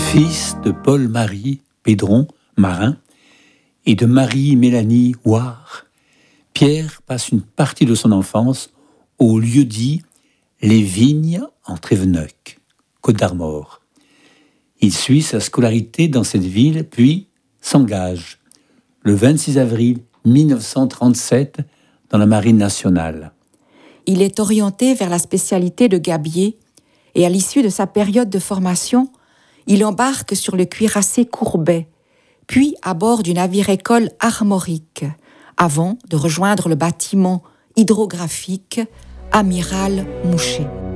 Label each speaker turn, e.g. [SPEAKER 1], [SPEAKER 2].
[SPEAKER 1] Fils de Paul-Marie Pédron, marin, et de Marie-Mélanie Ouard, Pierre passe une partie de son enfance au lieu-dit Les Vignes en Tréveneuc, Côte d'Armor. Il suit sa scolarité dans cette ville, puis s'engage le 26 avril 1937 dans la Marine nationale.
[SPEAKER 2] Il est orienté vers la spécialité de gabier et à l'issue de sa période de formation, il embarque sur le cuirassé Courbet, puis à bord du navire-école Armorique, avant de rejoindre le bâtiment hydrographique Amiral Mouchet.